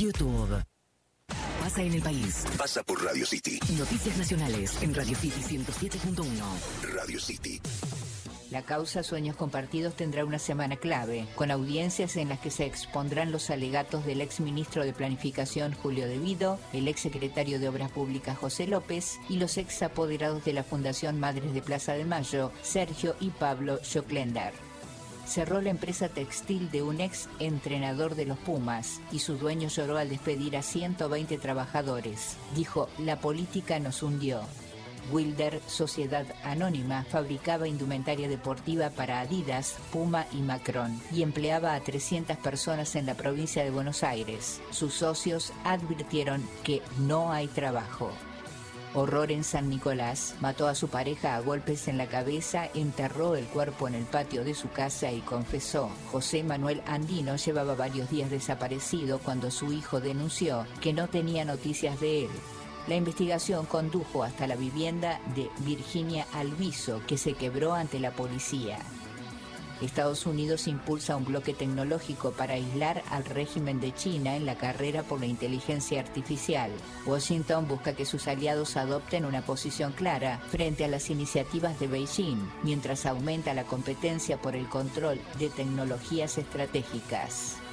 YouTube. Pasa en el país. Pasa por Radio City. Noticias nacionales en Radio City 107.1. Radio City. La causa Sueños Compartidos tendrá una semana clave, con audiencias en las que se expondrán los alegatos del exministro de Planificación Julio De Vido, el exsecretario de Obras Públicas José López y los exapoderados de la Fundación Madres de Plaza de Mayo, Sergio y Pablo Joclender. Cerró la empresa textil de un ex entrenador de los Pumas y su dueño lloró al despedir a 120 trabajadores. Dijo, la política nos hundió. Wilder, sociedad anónima, fabricaba indumentaria deportiva para Adidas, Puma y Macron y empleaba a 300 personas en la provincia de Buenos Aires. Sus socios advirtieron que no hay trabajo. Horror en San Nicolás. Mató a su pareja a golpes en la cabeza, enterró el cuerpo en el patio de su casa y confesó. José Manuel Andino llevaba varios días desaparecido cuando su hijo denunció que no tenía noticias de él. La investigación condujo hasta la vivienda de Virginia Alviso, que se quebró ante la policía. Estados Unidos impulsa un bloque tecnológico para aislar al régimen de China en la carrera por la inteligencia artificial. Washington busca que sus aliados adopten una posición clara frente a las iniciativas de Beijing, mientras aumenta la competencia por el control de tecnologías estratégicas.